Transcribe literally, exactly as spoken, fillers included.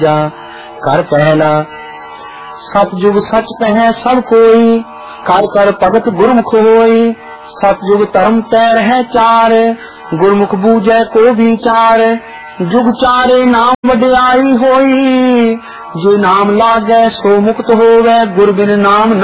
जा कर पहला सतयुग सच कहे सब कोई कर कर भगत गुरमुख होई। सतयुग धर्म तैर है चार गुरमुख बूझे को विचार। जुग चारे नाम वड्याई होई जे नाम लागे सो मुक्त होवे गुर बिन नाम